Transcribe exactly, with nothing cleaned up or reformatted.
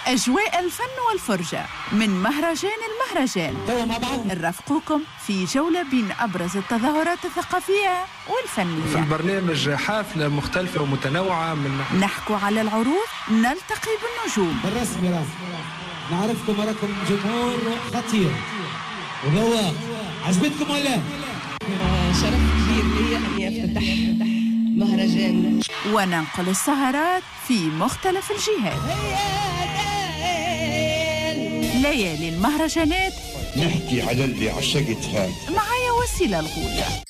أجواء الفن والفرجة من مهرجان المهرجان. نرافقوكم في جولة بين أبرز التظاهرات الثقافية والفنية. في البرنامج حافلة مختلفة ومتنوعة من نحكوا على العروض، نلتقي بالنجوم. بالرسمي راسم نعرفكم راكم جمهور خطير وذواق. عجبتكم ولا؟ شرف كبير لي أني أفتتح مهرجان وننقل السهرات في مختلف الجهات. ليالي المهرجانات نحكي على اللي عشقتها معايا وسيلة الغولة.